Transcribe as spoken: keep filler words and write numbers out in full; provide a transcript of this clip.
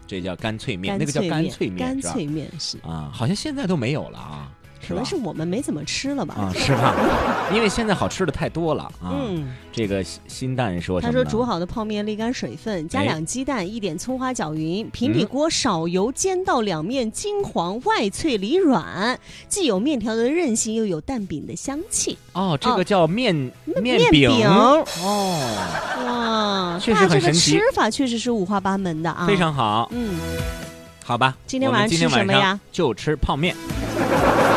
这叫干脆面，那个叫干脆面， 干脆面是啊，好像现在都没有了啊。 可能是我们没怎么吃了吧？ 啊，是吧？因为现在好吃的太多了啊。 嗯， 这个新蛋说什么？ 他说煮好的泡面沥干水分，加两鸡蛋，一点葱花搅匀，平底锅少油煎到两面金黄，外脆里软，既有面条的韧性，又有蛋饼的香气。 哦，这个叫面、 哦、 面饼哦，哇， 确实很神奇， 这个吃法确实是五花八门的啊， 非常好。 嗯， 好吧， 今天晚上吃什么呀？ 就吃泡面。